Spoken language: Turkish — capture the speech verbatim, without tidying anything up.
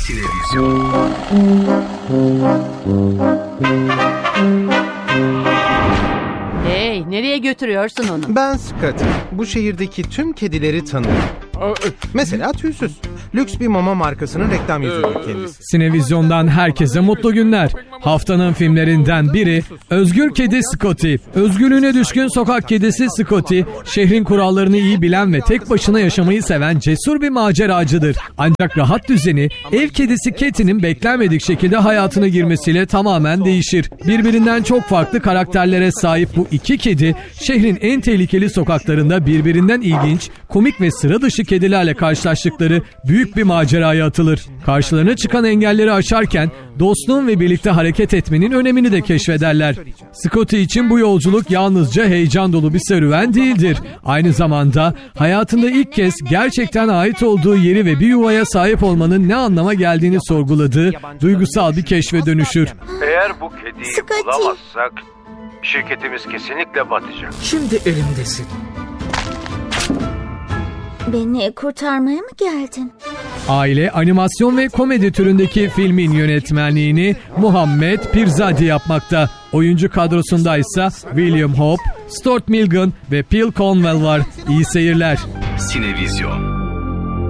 Sinevizyon. Hey, nereye götürüyorsun onu? Ben Scotty. Bu şehirdeki tüm kedileri tanıyorum. Mesela tüysüz. Lüks bir mama markasının reklam yüzüdür kendisi. Sinevizyon'dan herkese mutlu günler. Haftanın filmlerinden biri Özgür Kedi Scotty. Özgürlüğüne düşkün sokak kedisi Scotty, şehrin kurallarını iyi bilen ve tek başına yaşamayı seven cesur bir maceracıdır. Ancak rahat düzeni ev kedisi Kitty'nin beklenmedik şekilde hayatına girmesiyle tamamen değişir. Birbirinden çok farklı karakterlere sahip bu iki kedi, şehrin en tehlikeli sokaklarında birbirinden ilginç, komik ve sıra dışı kedilerle karşılaştıkları büyük bir maceraya atılır. Karşılarına çıkan engelleri aşarken dostluğun ve birlikte hareket etmenin önemini de keşfederler. Scotty için bu yolculuk yalnızca heyecan dolu bir serüven değildir. Aynı zamanda hayatında ilk kez gerçekten ait olduğu yeri ve bir yuvaya sahip olmanın ne anlama geldiğini sorguladığı duygusal bir keşfe dönüşür. Eğer bu kediyi Scotty. bulamazsak şirketimiz kesinlikle batacak. Şimdi elimdesin. Beni kurtarmaya mı geldin? Aile, animasyon ve komedi türündeki filmin yönetmenliğini Muhammed Pirzadi yapmakta. Oyuncu kadrosunda ise William Hope, Stuart Milligan ve Phil Cornwell var. İyi seyirler. Sinevizyon.